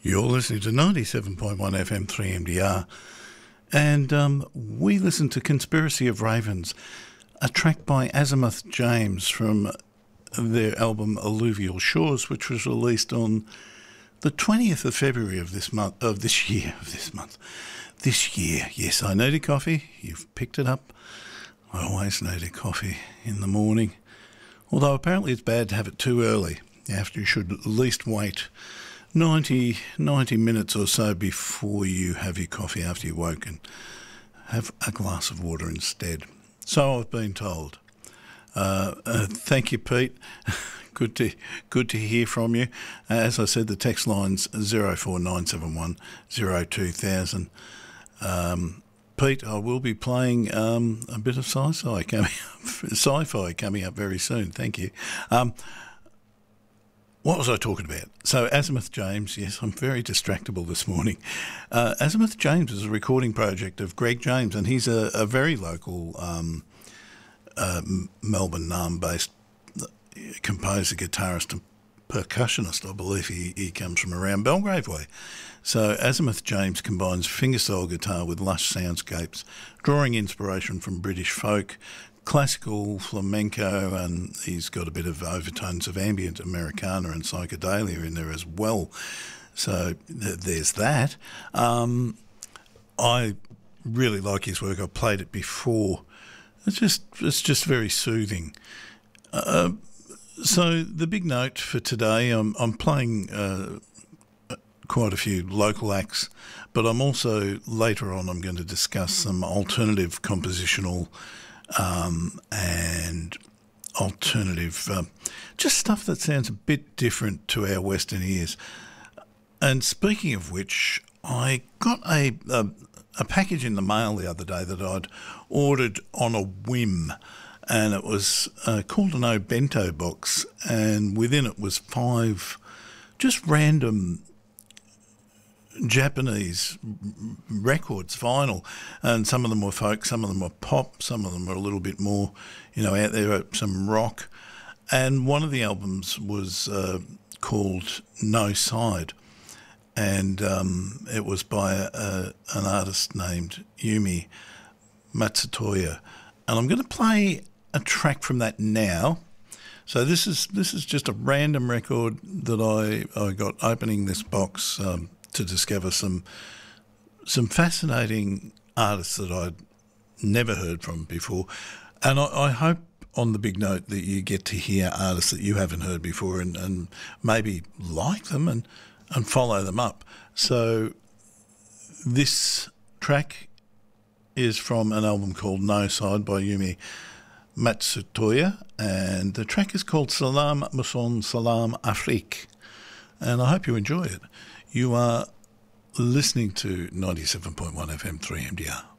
You're listening to 97.1 FM 3MDR, and we listen to Conspiracy of Ravens, a track by Azimuth James from their album Alluvial Shores, which was released on the 20th of February of this year. Yes, I needed coffee. You've picked it up. I always needed coffee in the morning, although apparently it's bad to have it too early. You should at least wait 90 minutes or so before you have your coffee after you woke, and have a glass of water instead. So I've been told. Thank you, Pete. Good to hear from you. As I said, the text line's 04971 02000. Pete, I will be playing a bit of sci-fi coming up very soon. Thank you. What was I talking about? So Azimuth James, yes, I'm very distractible this morning. Azimuth James is a recording project of Greg James, and he's a very local Melbourne Naarm-based composer, guitarist and percussionist. I believe he comes from around Belgrave way. So Azimuth James combines fingerstyle guitar with lush soundscapes, drawing inspiration from British folk, classical, flamenco, and he's got a bit of overtones of ambient Americana and psychedelia in there as well. So there's that. I really like his work. I've played it before. It's just very soothing. So the big note for today, I'm playing quite a few local acts, but I'm also, later on, I'm going to discuss some alternative compositional and alternative, just stuff that sounds a bit different to our Western ears. And speaking of which, I got a package in the mail the other day that I'd ordered on a whim, and it was called an O-Bento box, and within it was 5 just random Japanese records, vinyl, and some of them were folk, some of them were pop, some of them were a little bit more, out there, some rock. And one of the albums was called No Side, and it was by an artist named Yumi Matsutoya. And I'm going to play a track from that now. So this is just a random record that I got opening this box to discover some fascinating artists that I'd never heard from before. And I hope on the big note that you get to hear artists that you haven't heard before and maybe like them and follow them up. So this track is from an album called No Side by Yumi Matsutoya, and the track is called Salam Mousson Salam Afrique, and I hope you enjoy it. You are listening to 97.1 FM 3MDR.